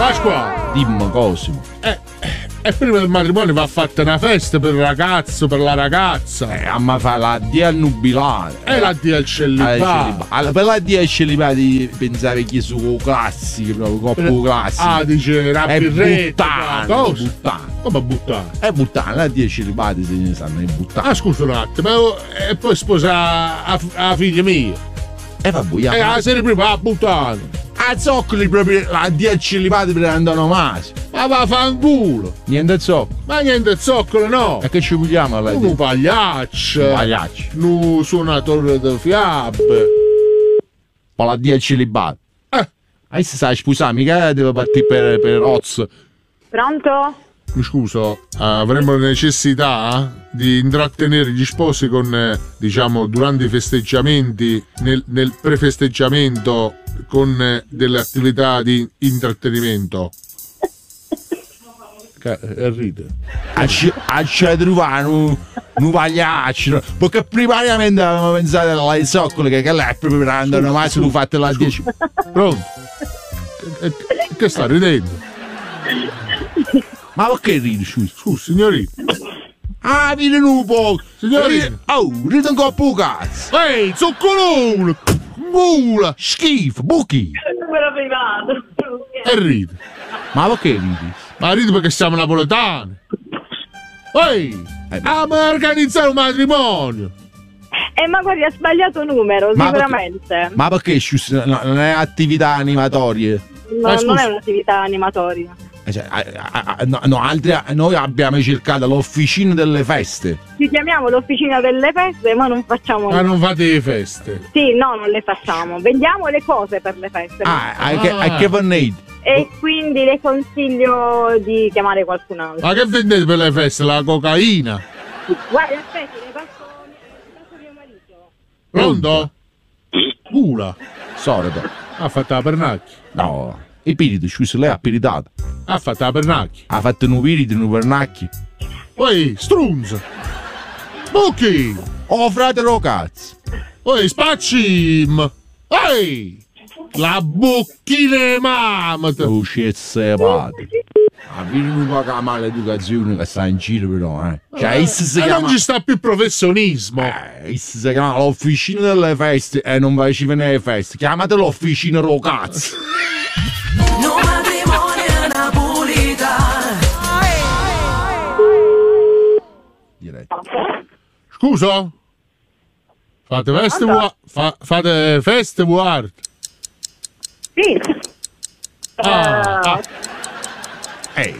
Pasquale. Dimmi Cosimo. E prima del matrimonio va fatta una festa per il ragazzo, per la ragazza. Ma fa la dia al nubilare. E la dia al celibato. Per la dia al celibato pensare che su classico, proprio coppo classico. Dice la birretta. Buttana. Come buttare? È buttana, la dia al celibato se ne sanno, è buttana. Scusa un attimo, e poi sposa la figlia mia. Vabbè, la serie prima, buttana. A zoccoli proprio la dia al celibato per antonomasia. Ma va a fanculo. Niente zoccolo. Ma niente zoccolo, no. E che ci vogliamo alla Un pagliaccio. Un suonatore di fiabe. Ma la dia al celibato. Adesso sai sposare, mica deve partire per Oz. Pronto? Mi scuso, avremmo necessità di intrattenere gli sposi con, diciamo, durante i festeggiamenti, nel prefesteggiamento, con delle attività di intrattenimento. Ride. A trovare un pagliaccio, perché primariamente avevamo pensato alle zoccole che lei è proprio per andare mai se lo fate la 10. Pronto? Che sta ridendo? Ma perché ridi, scusa, signorino? Ridi un po', signorino. Ridi un po' cazzo. Ehi, zoccolone! Mula! Schifo, buchi! Numero privato. E ride. Ma perché ridi? Ma ridi perché siamo napoletani. Ehi! Ma organizzare un matrimonio! Ma guardi, ha sbagliato numero, sicuramente. Ma perché non è attività animatorie? Non è un'attività animatoria. Noi abbiamo cercato l'officina delle feste. Ci chiamiamo l'officina delle feste, ma non facciamo. Ma non fate le feste? Sì, no, non le facciamo. Vendiamo le cose per le feste. Che vendete? E quindi le consiglio di chiamare qualcun altro. Ma che vendete per le feste? La cocaina? Guardi, aspetti, le passo mio marito. Pronto? Pula. Solito. Ha fatto la pernacchia? No. E pirito, scusa, lei ha piritato. Ha fatto la pernacchia? Ha fatto un pirito, un pernacchia. Poi, strunz! Buchi! Oh, fratello cazzo! Poi, spaccim! Ehi! La bocchina mamata! Oh, scezze padre! Ma vieni un po' la maleducazione che sta in giro però, Cioè, non ci sta più professionismo! Si chiama l'officina delle feste e non vai a venire alle feste. Chiamate l'officina ro cazzo! No matrimonio napolitano. Scusa? Fate feste vuart? Sì. Ehi.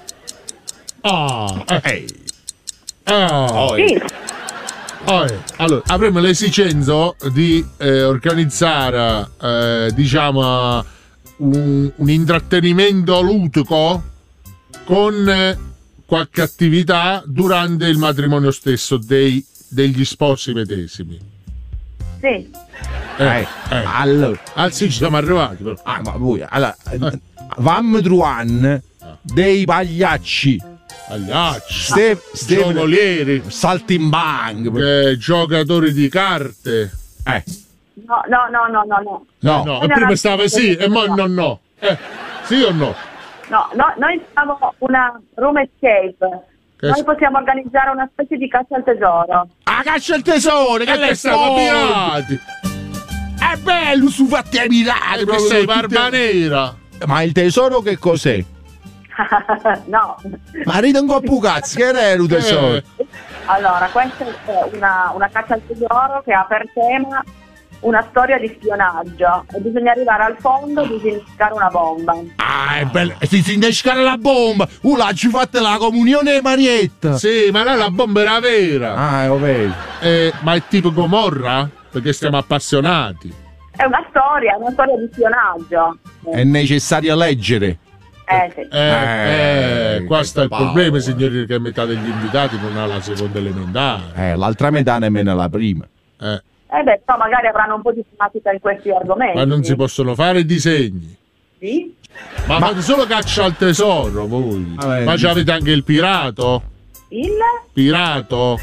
Sì. Allora, avremo l'esigenza di organizzare, diciamo, un intrattenimento ludico con qualche attività durante il matrimonio stesso degli sposi medesimi. Sì. Allora. Sì, ci siamo arrivati. Però. Ma voi, allora, vammo trovare dei pagliacci. Giocolieri, saltimbanchi, giocatori di carte. No. Prima stava sì e mo no. Sì o no? No, noi siamo una room escape. Noi possiamo organizzare una specie di caccia al tesoro. Caccia al tesoro, che lei siamo pirati. È bello, su fatti ai pirati. Che sei barba nera. Ma il tesoro che cos'è? No. Ma ride un po' cazzo, che era il tesoro? Allora, questa è una caccia al tesoro che ha per tema una storia di spionaggio e bisogna arrivare al fondo e disinnescare una bomba. È bello, si disinnescare la bomba! Là ci fate la comunione Marietta! Sì, ma là la bomba era vera! Lo vedo. Ma è tipo Gomorra? Perché siamo appassionati. È una storia di spionaggio. È necessario leggere. Sì. Qua sta il problema, signori, che metà degli invitati non ha la seconda elementare. L'altra metà nemmeno la prima. Però magari avranno un po' di tematica in questi argomenti. Ma non si possono fare disegni. Sì? Ma fate solo caccia al tesoro voi. Ma ci avete anche il pirato? Il? Pirato?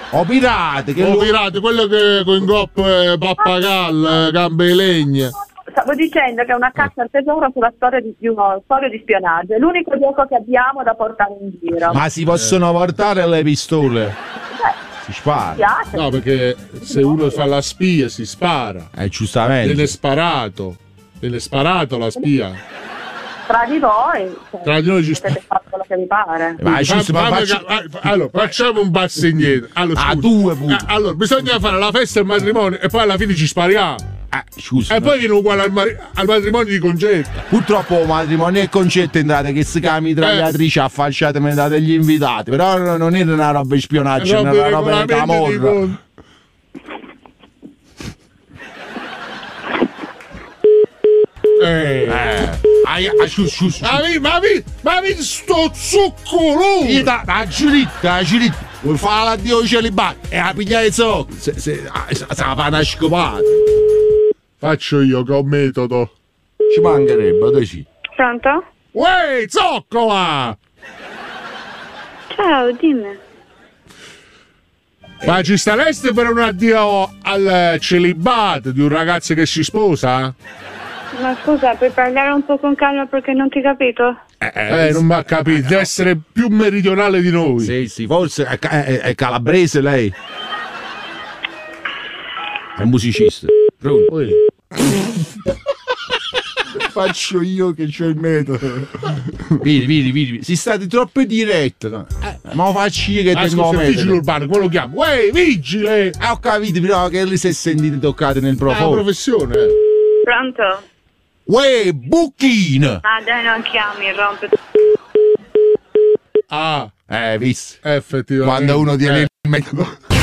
Pirate, pirate, quello che con goppa pappagallo, gambe di legna. stavo dicendo che è una caccia al tesoro sulla storia di uno storia di spionaggio. È l'unico gioco che abbiamo da portare in giro. Ma si possono portare le pistole? Si Mi spara. piace. No, perché se uno fa la spia si spara. Giustamente. Viene sparato la spia. Tra di voi, Tra di noi ci potete fare quello che vi pare. Ma è giusto, ma faccio... Allora, facciamo un passo indietro. Allora, Ah, scusa. 2 punti. Allora, bisogna fare la festa del matrimonio e poi alla fine ci spariamo. Scusa. E poi viene uguale al matrimonio di Concetta. Purtroppo matrimonio e concetto entrate che si chiami mitragliatrice affalciate metà degli invitati, però non era una roba di spionaggio, era una roba di camorra. Ma vi sto zuccolo! La giuritta, vuoi fare l'addio celibato e la pigliare i zocchi, se la fa una scopata. Faccio io che ho metodo. Ci mancherebbe, dai sì. Pronto? Uè, zoccola! Ciao, dimmi. Ma ci staresti per un addio al celibato di un ragazzo che si sposa? Ma scusa, puoi parlare un po' con calma perché non ti ho capito? Non mi ha capito, deve essere più meridionale di noi. Sì, forse è calabrese lei. È musicista. Pronto? Uè. Faccio io che c'ho il metodo. Vieni. Si state troppo dirette. No? Ma lo faccio io che tengo Scusa, il vigile metodo. urbano, come lo chiamo? Uè, vigile! Ho capito, però che li si è sentiti toccati nel La profondo. professione. Pronto? Uè, bucchina! Ah, dai, non chiami, rompe. Ah, Visto? effettivamente. Quando uno tiene il metodo.